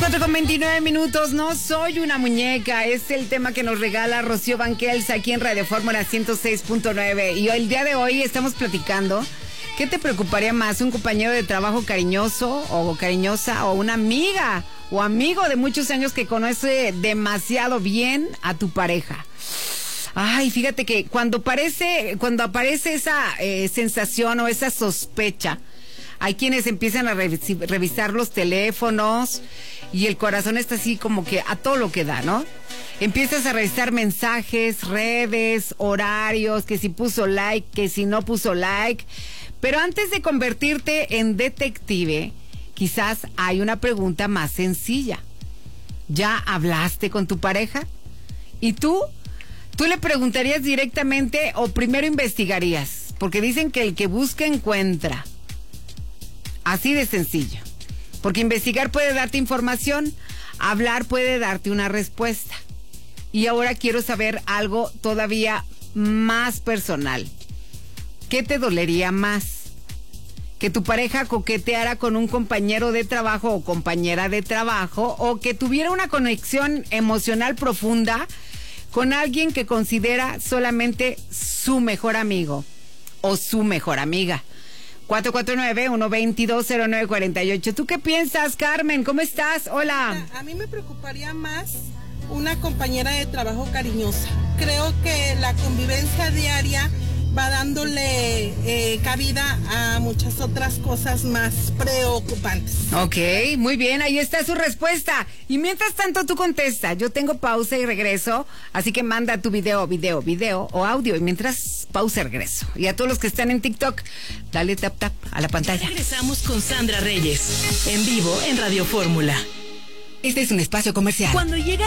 4:29. No soy una muñeca. Es el tema que nos regala Rocío Banquels aquí en Radio Fórmula 106.9. Y el día de hoy estamos platicando. ¿Qué te preocuparía más? ¿Un compañero de trabajo cariñoso o cariñosa o una amiga o amigo de muchos años que conoce demasiado bien a tu pareja? Ay, fíjate que cuando aparece esa sensación o esa sospecha, hay quienes empiezan a revisar los teléfonos y el corazón está así como que a todo lo que da, ¿no? Empiezas a revisar mensajes, redes, horarios, que si puso like, que si no puso like. Pero antes de convertirte en detective, quizás hay una pregunta más sencilla. ¿Ya hablaste con tu pareja? ¿Y tú? ¿Tú le preguntarías directamente o primero investigarías? Porque dicen que el que busca encuentra. Así de sencillo. Porque investigar puede darte información, hablar puede darte una respuesta. Y ahora quiero saber algo todavía más personal. ¿Qué te dolería más? ¿Que tu pareja coqueteara con un compañero de trabajo o compañera de trabajo? ¿O que tuviera una conexión emocional profunda con alguien que considera solamente su mejor amigo o su mejor amiga? 449-122-0948. ¿Tú qué piensas, Carmen? ¿Cómo estás? Hola. A mí me preocuparía más una compañera de trabajo cariñosa. Creo que la convivencia diaria va dándole cabida a muchas otras cosas más preocupantes. Ok, muy bien, ahí está su respuesta. Y mientras tanto tú contesta. Yo tengo pausa y regreso, así que manda tu video o audio. Y mientras pausa y regreso. Y a todos los que están en TikTok, dale tap a la pantalla. Regresamos con Sandra Reyes, en vivo en Radio Fórmula. Este es un espacio comercial. Cuando llega